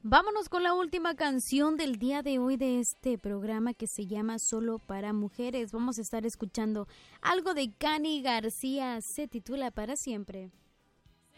Vámonos con la última canción del día de hoy de este programa que se llama Solo para Mujeres. Vamos a estar escuchando algo de Cani García, se titula Para Siempre.